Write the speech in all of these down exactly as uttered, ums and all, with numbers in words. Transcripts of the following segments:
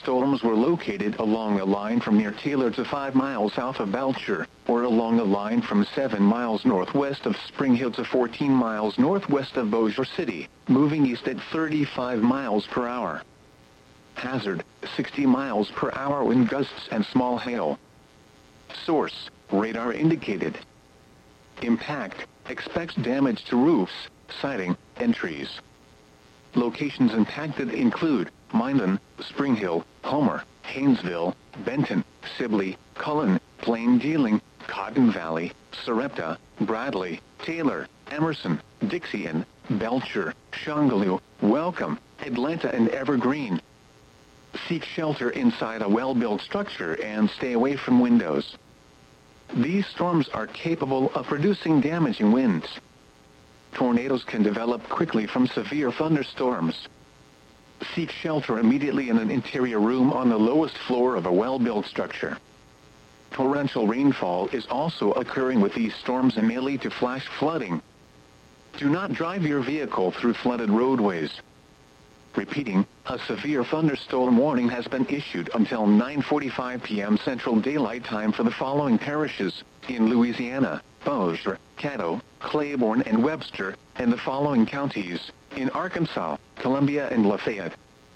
Storms were located along a line from near Taylor to five miles south of Belcher, or along a line from seven miles northwest of Spring Hill to fourteen miles northwest of Bossier City, moving east at thirty-five miles per hour. Hazard, sixty miles per hour wind gusts and small hail. Source, radar indicated. Impact, expects damage to roofs, siding, and trees. Locations impacted include Minden, Spring Hill, Homer, Haynesville, Benton, Sibley, Cullen, Plain Dealing, Cotton Valley, Sarepta, Bradley, Taylor, Emerson, Dixie, Belcher, Shongaloo, Welcome, Atlanta, and Evergreen. Seek shelter inside a well-built structure and stay away from windows. These storms are capable of producing damaging winds. Tornadoes can develop quickly from severe thunderstorms. Seek shelter immediately in an interior room on the lowest floor of a well-built structure. Torrential rainfall is also occurring with these storms and may lead to flash flooding. Do not drive your vehicle through flooded roadways. Repeating, a severe thunderstorm warning has been issued until nine forty-five p m Central Daylight Time for the following parishes in Louisiana: Bossier, Caddo, Claiborne, and Webster, and the following counties in Arkansas, Columbia, and Lafayette.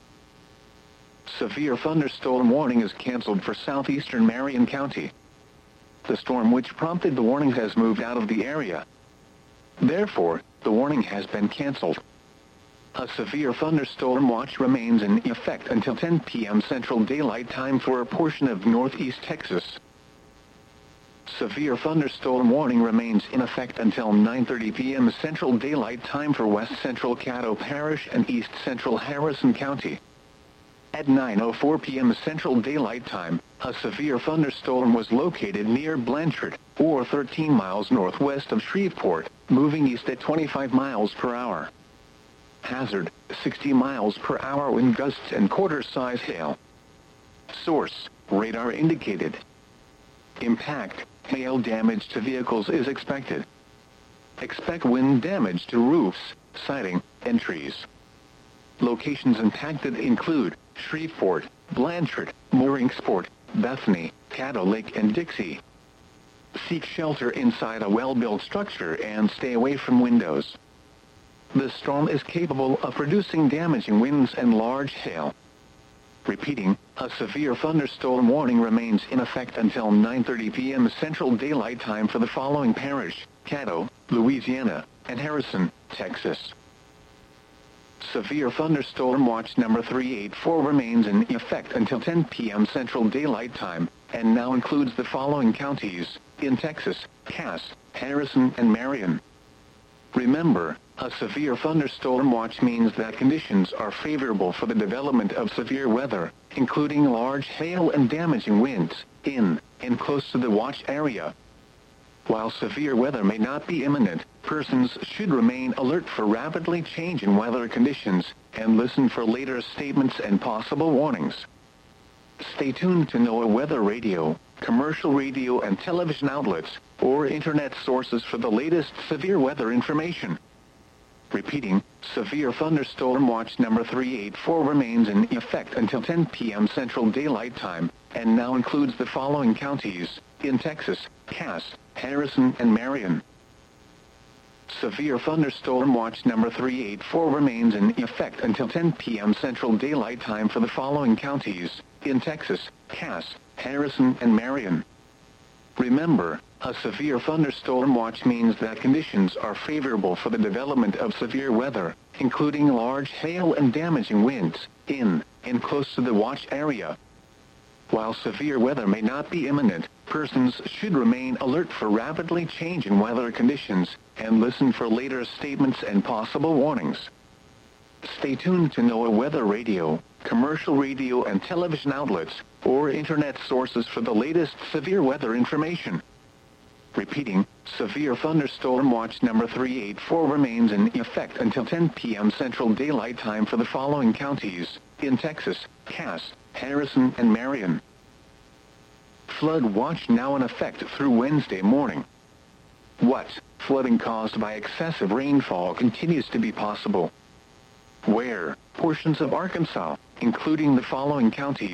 Severe thunderstorm warning is canceled for southeastern Marion County. The storm which prompted the warning has moved out of the area. Therefore, the warning has been canceled. A severe thunderstorm watch remains in effect until ten p m Central Daylight Time for a portion of northeast Texas. Severe thunderstorm warning remains in effect until nine thirty p m Central Daylight Time for west central Caddo Parish and east central Harrison County. At nine oh four p m Central Daylight Time, a severe thunderstorm was located near Blanchard, or thirteen miles northwest of Shreveport, moving east at twenty-five miles per hour. Hazard, sixty miles per hour wind gusts and quarter-size hail. Source, radar indicated. Impact, hail damage to vehicles is expected. Expect wind damage to roofs, siding, and trees. Locations impacted include Shreveport, Blanchard, Mooringsport, Bethany, Caddo Lake, and Dixie. Seek shelter inside a well-built structure and stay away from windows. The storm is capable of producing damaging winds and large hail. Repeating, a severe thunderstorm warning remains in effect until nine thirty p m Central Daylight Time for the following parish: Caddo, Louisiana, and Harrison, Texas. Severe thunderstorm watch number three eighty-four remains in effect until ten p m Central Daylight Time, and now includes the following counties in Texas: Cass, Harrison, and Marion. Remember, a severe thunderstorm watch means that conditions are favorable for the development of severe weather, including large hail and damaging winds, in and close to the watch area. While severe weather may not be imminent, persons should remain alert for rapidly changing weather conditions and listen for later statements and possible warnings. Stay tuned to NOAA Weather Radio, commercial radio and television outlets, or internet sources for the latest severe weather information. Repeating, severe thunderstorm watch number three eighty-four remains in effect until ten p m Central Daylight Time, and now includes the following counties in Texas: Cass, Harrison, and Marion. Severe thunderstorm watch number three eighty-four remains in effect until ten p m Central Daylight Time for the following counties in Texas: Cass, Harrison, and Marion. Remember, a severe thunderstorm watch means that conditions are favorable for the development of severe weather, including large hail and damaging winds, in and close to the watch area. While severe weather may not be imminent, persons should remain alert for rapidly changing weather conditions and listen for later statements and possible warnings. Stay tuned to NOAA Weather Radio, commercial radio and television outlets, or internet sources for the latest severe weather information. Repeating, severe thunderstorm watch number three eighty-four remains in effect until ten p m Central Daylight Time for the following counties in Texas: Cass, Harrison, and Marion. Flood watch now in effect through Wednesday morning. What flooding caused by excessive rainfall continues to be possible? Where portions of Arkansas, including the following counties,